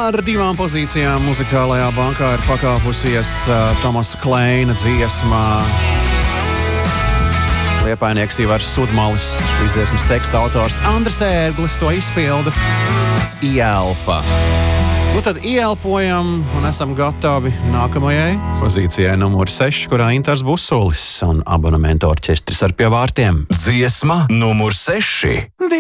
Ar 2 pozīcijām muzikālajā bankā ir pakāpusies Tomasa Kleina dziesma Liepainieks Ivars Sudmalis. Šīs dziesmas teksta autors Andris Ērglis to izpilda Ielpa. Nu tad ielpojam un esam gatavi nākamajai pozīcijai numur 6, kurā Intars Busulis un abonementu orķestris ar pie vārtiem. Dziesma numur 6.